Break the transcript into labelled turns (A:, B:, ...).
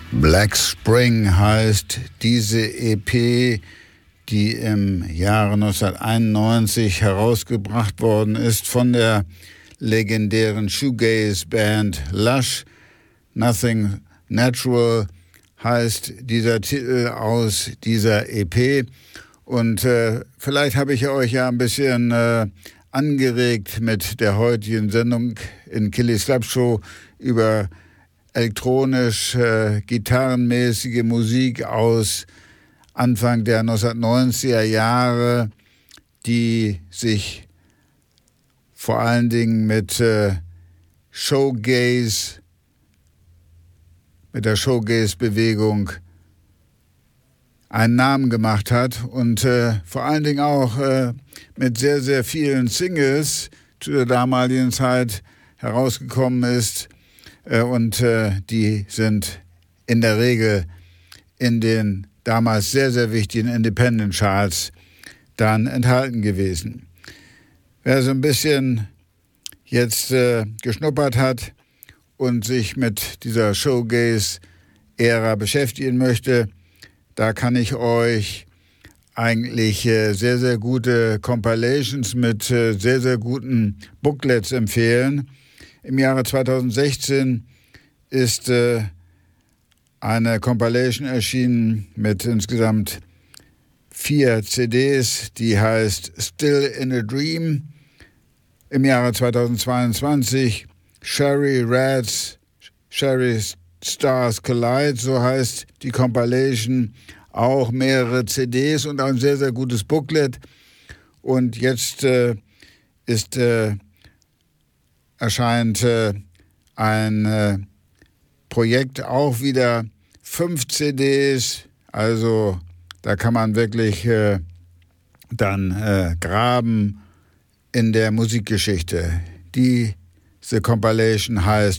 A: Black Spring heißt diese EP, die im Jahre 1991 herausgebracht worden ist von der legendären Shoegaze-Band Lush. Nothing Natural heißt dieser Titel aus dieser EP. Und vielleicht habe ich euch ja ein bisschen angeregt mit der heutigen Sendung in Killy's Club Show über elektronisch, gitarrenmäßige Musik aus Anfang der 1990er Jahre, die sich vor allen Dingen mit Showgaze, mit der Showgaze-Bewegung einen Namen gemacht hat und vor allen Dingen auch mit sehr, sehr vielen Singles zu der damaligen Zeit herausgekommen ist. Und die sind in der Regel in den damals sehr, sehr wichtigen Independent Charts dann enthalten gewesen. Wer so ein bisschen jetzt geschnuppert hat und sich mit dieser Showgaze-Ära beschäftigen möchte, da kann ich euch eigentlich sehr, sehr gute Compilations mit sehr, sehr guten Booklets empfehlen. Im Jahre 2016 ist eine Compilation erschienen mit insgesamt 4 CDs, die heißt Still in a Dream. Im Jahre 2022 Sherry Rats, Sherry Stars Collide, so heißt die Compilation. Auch mehrere CDs und ein sehr, sehr gutes Booklet. Und jetzt erscheint ein Projekt, auch wieder 5 CDs, also da kann man wirklich dann graben in der Musikgeschichte. Diese Compilation heißt